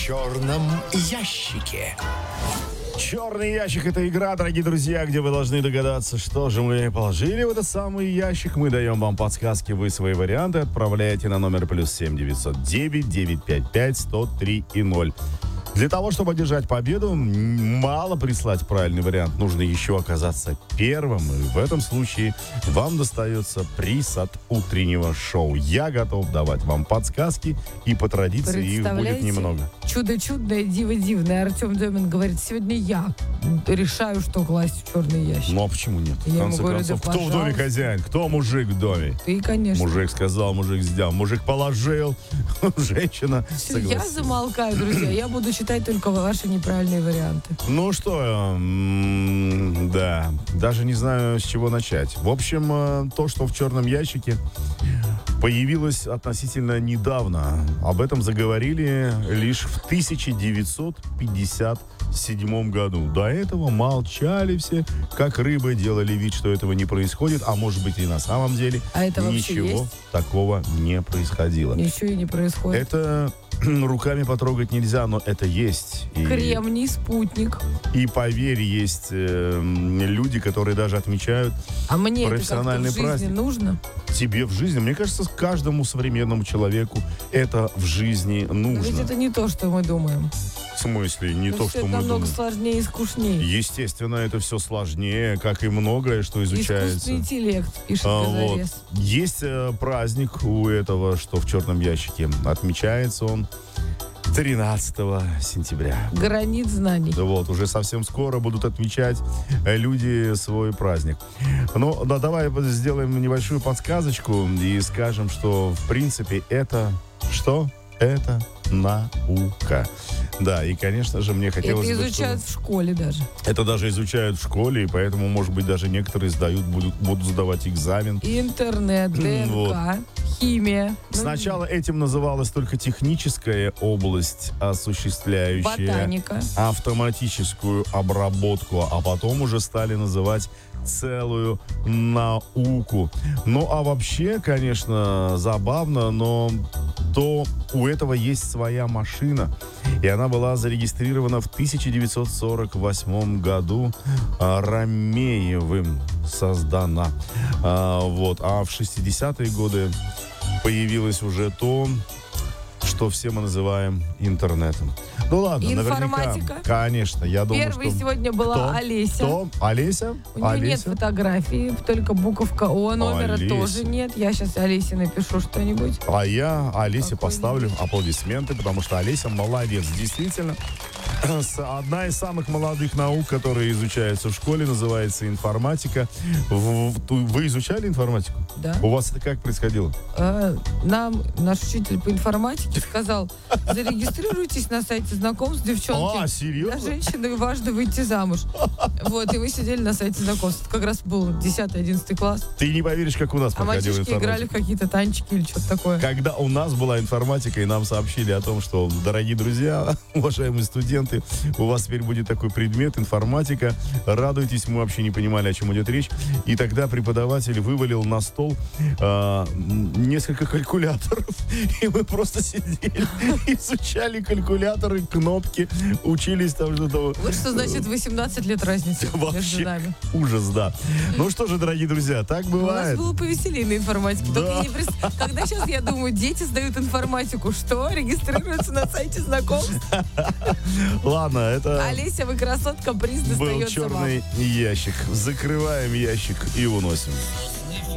черном ящике. Черный ящик — это игра, дорогие друзья, где вы должны догадаться, что же мы положили в этот самый ящик. Мы даем вам подсказки, вы свои варианты отправляете на номер +7 909 955 103 и 0. Для того, чтобы одержать победу, мало прислать правильный вариант, нужно еще оказаться первым. И в этом случае вам достается приз от утреннего шоу. Я готов давать вам подсказки, и по традиции их будет немного. Чудо чудное, диво дивное. Артем Демин говорит, сегодня я решаю, что класть в черный ящик. Ну а почему нет? Я В конце говорю, концов, да, кто в доме хозяин? Кто мужик в доме? Ты, конечно. Мужик сказал, мужик сделал, мужик положил, женщина Все, согласилась. я замолкаю, друзья. Я буду читать только ваши неправильные варианты. Ну что, да, даже не знаю, с чего начать. В общем, то, что в черном ящике, появилось относительно недавно. Об этом заговорили лишь в 1957 году. До этого молчали все, как рыбы, делали вид, что этого не происходит, а может быть и на самом деле А это вообще ничего есть? такого не происходило. Ничего и не происходит. Это руками потрогать нельзя, но это есть. Кремний, спутник. И поверь, есть люди, которые даже отмечают А мне это как-то в профессиональный жизни праздник. нужно? Тебе в жизни, мне кажется, каждому современному человеку это в жизни Но ведь нужно. это не то, что мы думаем. В смысле, не то, что это мы намного думаем. сложнее и скучнее. Естественно, это все сложнее, как и многое, что изучается. Искусственный интеллект, пишет Вот. Газорез. Есть праздник у этого, что в черном ящике. Отмечается он 13 сентября. Гранит знаний. Вот, уже совсем скоро будут отмечать люди свой праздник. Ну, да, давай сделаем небольшую подсказочку и скажем, что, в принципе, это что? Это наука. Да, и, конечно же, мне хотелось Это бы, изучают в школе даже. это даже изучают в школе, и поэтому, может быть, даже некоторые будут сдавать экзамен. Интернет, ДНК, Вот. химия. Сначала этим называлась только техническая область, осуществляющая Ботаника. автоматическую обработку, а потом уже стали называть целую науку. Ну, а вообще, конечно, забавно, но то у этого есть своя машина, и она была зарегистрирована в 1948 году Ромеевым создана. Вот. А в 60-е годы появилось уже то, что все мы называем интернетом. Ну ладно, Информатика. наверняка. Конечно, я думаю, Первой что... сегодня была Кто? Олеся. Кто? Олеся? У нее нет Олеся? фотографии, только буковка О, номера Олеся. тоже нет. Я сейчас Олесе напишу что-нибудь. А я Олесе Какой поставлю нибудь. аплодисменты, потому что Олеся молодец. Действительно, одна из самых молодых наук, которые изучаются в школе, называется информатика. Вы изучали информатику? Да. У вас это как происходило? Нам наш учитель по информатике сказал, зарегистрируйтесь на сайте знакомств, девчонки. А, Для серьезно? женщины важно выйти замуж. Вот, и мы сидели на сайте знакомств. Это как раз был 10-11 класс. Ты не поверишь, как у нас А проходила мальчишки информатика. играли в какие-то танчики или что-то такое. Когда у нас была информатика, и нам сообщили о том, что, дорогие друзья, уважаемые студенты, у вас теперь будет такой предмет информатика. Радуйтесь, мы вообще не понимали, о чем идет речь. И тогда преподаватель вывалил на стол несколько калькуляторов. И мы просто сидели, изучали калькуляторы, кнопки, учились там что-то. Вот что значит 18 лет разницы между Вообще нами. ужас, да. Ну что же, дорогие друзья, так У нас бывает. было повеселее на информатике. Да. Только я не Когда сейчас я думаю, дети сдают информатику, что? Регистрируются на сайте знакомств? Ладно, это Олеся, вы красотка, приз был достается вам. черный ящик. Закрываем ящик и уносим.